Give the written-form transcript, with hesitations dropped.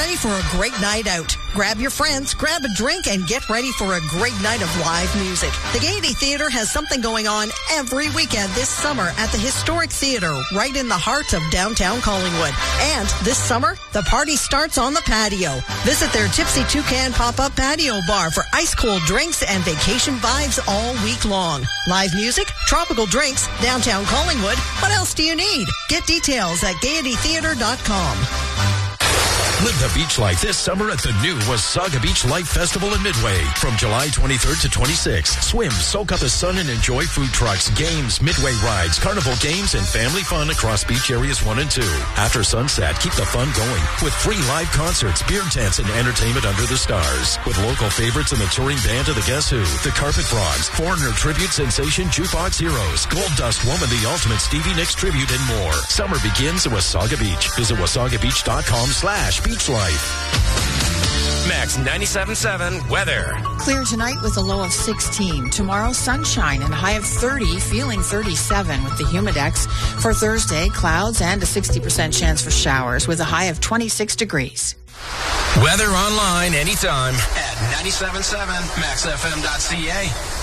ready for a great night out. Grab your friends, grab a drink, and get ready for a great night of live music. The Gaiety Theatre has something going on every weekend this summer at the Historic Theatre, right in the heart of downtown Collingwood. And this summer, the party starts on the patio. Visit their Tipsy Toucan pop-up patio bar for ice-cold drinks and vacation vibes all week long. Live music, tropical drinks, downtown Collingwood. What else do you need? Get details at Gaiety.theatre.com. Live the beach life this summer at the new Wasaga Beach Life Festival in Midway. From July 23rd to 26th, swim, soak up the sun, and enjoy food trucks, games, Midway rides, carnival games, and family fun across beach areas 1 and 2. After sunset, keep the fun going with free live concerts, beer tents, and entertainment under the stars. With local favorites in the touring band of the Guess Who, the Carpet Frogs, Foreigner tribute sensation Jukebox Heroes, Gold Dust Woman, the Ultimate Stevie Nicks tribute, and more. Summer begins at Wasaga Beach. Visit wasagabeach.com/beach life. Max 97.7 weather. Clear tonight with a low of 16. Tomorrow, sunshine and a high of 30, feeling 37 with the Humidex. For Thursday, clouds and a 60% chance for showers with a high of 26 degrees. Weather online anytime at 97.7maxfm.ca.